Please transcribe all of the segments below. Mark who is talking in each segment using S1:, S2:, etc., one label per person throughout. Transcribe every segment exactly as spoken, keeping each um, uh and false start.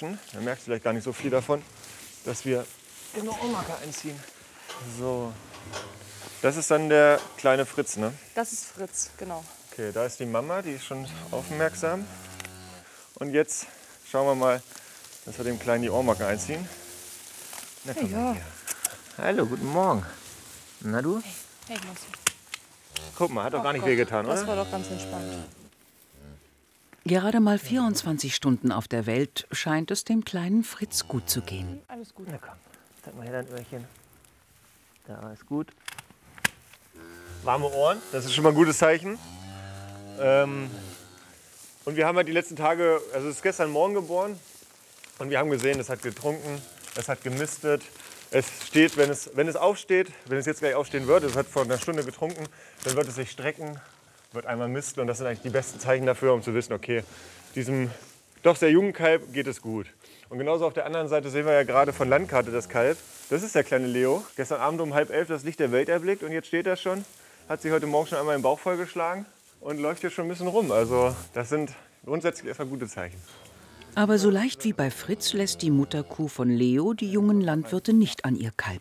S1: überraschen. Man merkt vielleicht gar nicht so viel davon, dass wir in eine Ohrmarke einziehen. So. Das ist dann der kleine Fritz, ne?
S2: Das ist Fritz, genau.
S1: Okay, da ist die Mama, die ist schon aufmerksam. Und jetzt schauen wir mal, dass wir dem Kleinen die Ohrmarken einziehen. Na, komm
S2: Ja.
S1: mal hier. Hallo, guten Morgen. Na du?
S2: Hey, hey, Monster.
S1: Guck mal, hat doch
S2: Ach
S1: gar nicht
S2: Gott,
S1: wehgetan,
S2: Das
S1: oder?
S2: war doch ganz entspannt.
S3: Gerade mal vierundzwanzig Stunden auf der Welt scheint es dem kleinen Fritz gut zu gehen.
S2: Alles gut.
S1: Na komm, zeig mal her dein Öhrchen. Da ist gut. Warme Ohren, das ist schon mal ein gutes Zeichen. Ähm, und wir haben halt die letzten Tage, also es ist gestern Morgen geboren und wir haben gesehen, es hat getrunken, es hat gemistet. Es steht, wenn es, wenn es aufsteht, wenn es jetzt gleich aufstehen wird, es hat vor einer Stunde getrunken, dann wird es sich strecken, wird einmal misten und das sind eigentlich die besten Zeichen dafür, um zu wissen, okay, diesem doch sehr jungen Kalb geht es gut. Und genauso auf der anderen Seite sehen wir ja gerade von Landkarte das Kalb. Das ist der kleine Leo. Gestern Abend um halb elf das Licht der Welt erblickt und jetzt steht er schon, hat sich heute Morgen schon einmal den Bauch vollgeschlagen und läuft hier schon ein bisschen rum. Also das sind grundsätzlich erstmal gute Zeichen.
S3: Aber so leicht wie bei Fritz lässt die Mutterkuh von Leo die jungen Landwirte nicht an ihr Kalb.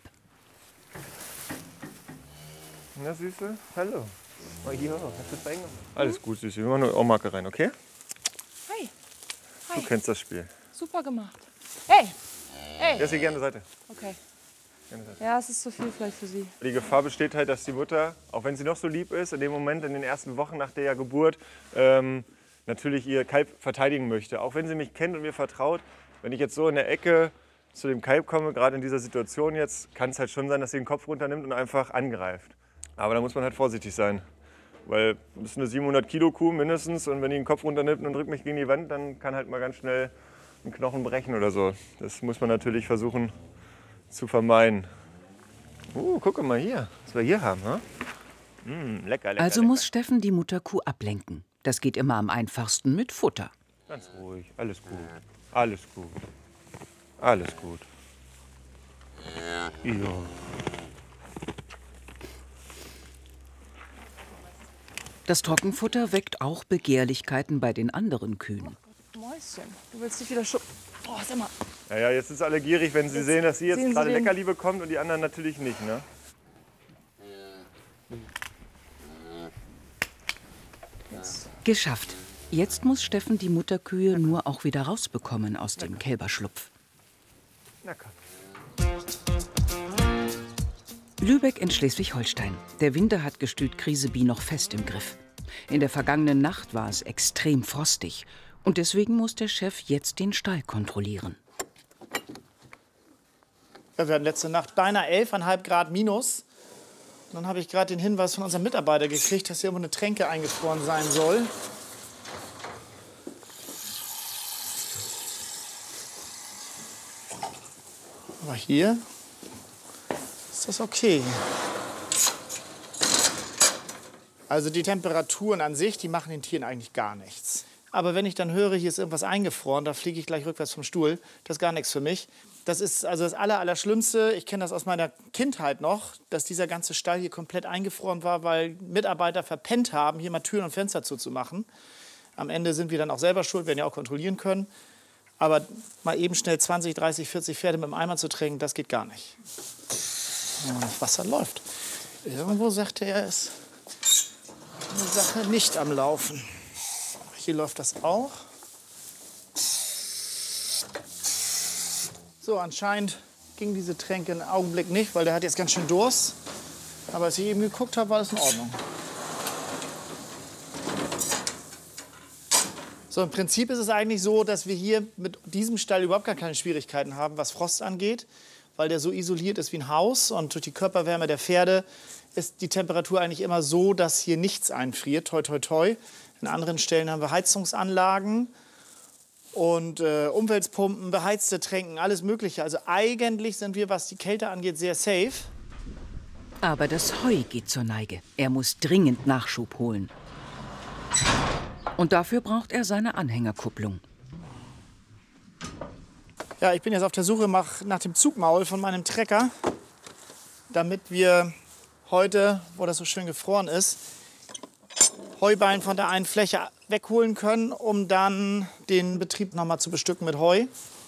S1: Na Süße, hallo. Oh, ja, hast du es eingemacht? Alles gut, Süße. Wir machen eine Ohrmarke rein, okay?
S2: Hi.
S1: Du
S2: Hi.
S1: kennst das Spiel.
S2: Super gemacht. Hey. Hey.
S1: Jetzt hier gerne Seite.
S2: Okay.
S1: Gerne Seite.
S2: Ja, es ist zu viel vielleicht für Sie.
S1: Die Gefahr besteht halt, dass die Mutter, auch wenn sie noch so lieb ist, in dem Moment, in den ersten Wochen nach der Geburt, ähm, natürlich ihr Kalb verteidigen möchte. Auch wenn sie mich kennt und mir vertraut. Wenn ich jetzt so in der Ecke zu dem Kalb komme, gerade in dieser Situation jetzt, kann es halt schon sein, dass sie den Kopf runternimmt und einfach angreift. Aber da muss man halt vorsichtig sein. Weil das ist eine siebenhundert Kilo Kuh mindestens und wenn die den Kopf runternimmt und drückt mich gegen die Wand, dann kann halt mal ganz schnell ein Knochen brechen oder so. Das muss man natürlich versuchen zu vermeiden. Uh, guck mal hier, was wir hier haben. Ne? Mm, lecker, lecker,
S3: Also
S1: lecker.
S3: muss Steffen die Mutterkuh ablenken. Das geht immer am einfachsten mit Futter.
S1: Ganz ruhig, alles gut, alles gut, alles gut. Ja.
S3: Das Trockenfutter weckt auch Begehrlichkeiten bei den anderen Kühen.
S2: Mäuschen, du willst dich wieder schu... Oh, sag mal.
S1: Naja, jetzt sind alle gierig, wenn sie
S2: Jetzt
S1: sehen, dass sie jetzt
S2: sehen sie
S1: gerade
S2: den-
S1: Leckerli bekommt und die anderen natürlich nicht. Ne?
S3: Geschafft. Jetzt muss Steffen die Mutterkühe nur auch wieder rausbekommen aus dem Kälberschlupf.
S1: Na komm.
S3: Lübeck in Schleswig-Holstein. Der Winter hat Gestüt Kriseby noch fest im Griff. In der vergangenen Nacht war es extrem frostig. Und deswegen muss der Chef jetzt den Stall kontrollieren.
S4: Ja, wir hatten letzte Nacht beinahe elfeinhalb Grad minus. Und dann habe ich gerade den Hinweis von unserem Mitarbeiter gekriegt, dass hier irgendwo eine Tränke eingefroren sein soll. Aber hier ist das okay. Also die Temperaturen an sich, die machen den Tieren eigentlich gar nichts. Aber wenn ich dann höre, hier ist irgendwas eingefroren, da fliege ich gleich rückwärts vom Stuhl. Das ist gar nichts für mich. Das ist also das Aller, Allerschlimmste. Ich kenne das aus meiner Kindheit noch, dass dieser ganze Stall hier komplett eingefroren war, weil Mitarbeiter verpennt haben, hier mal Türen und Fenster zuzumachen. Am Ende sind wir dann auch selber schuld, werden ja auch kontrollieren können. Aber mal eben schnell zwanzig, dreißig, vierzig Pferde mit dem Eimer zu tränken, das geht gar nicht. Ja, das Wasser läuft. Irgendwo sagte er, ist eine Sache nicht am Laufen. Hier läuft das auch. So, anscheinend ging diese Tränke einen Augenblick nicht, weil der hat jetzt ganz schön Durst. Aber als ich eben geguckt habe, war das in Ordnung. So, im Prinzip ist es eigentlich so, dass wir hier mit diesem Stall überhaupt gar keine Schwierigkeiten haben, was Frost angeht, weil der so isoliert ist wie ein Haus und durch die Körperwärme der Pferde ist die Temperatur eigentlich immer so, dass hier nichts einfriert, toi toi toi. In anderen Stellen haben wir Heizungsanlagen und äh, Umweltpumpen, beheizte Tränken, alles Mögliche. Also eigentlich sind wir, was die Kälte angeht, sehr safe.
S3: Aber das Heu geht zur Neige. Er muss dringend Nachschub holen. Und dafür braucht er seine Anhängerkupplung.
S4: Ja, ich bin jetzt auf der Suche nach, nach dem Zugmaul von meinem Trecker, damit wir heute, wo das so schön gefroren ist, Heuballen von der einen Fläche wegholen können, um dann den Betrieb noch mal zu bestücken mit Heu.